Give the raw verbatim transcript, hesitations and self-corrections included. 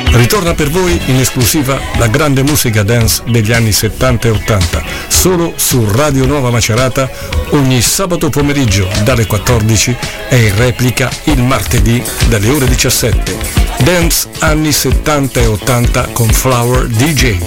Ritorna per voi in esclusiva la grande musica dance degli anni settanta e ottanta, solo su Radio Nuova Macerata ogni sabato pomeriggio dalle quattordici e in replica il martedì dalle ore diciassette. Dance anni settanta e ottanta con Flower D J.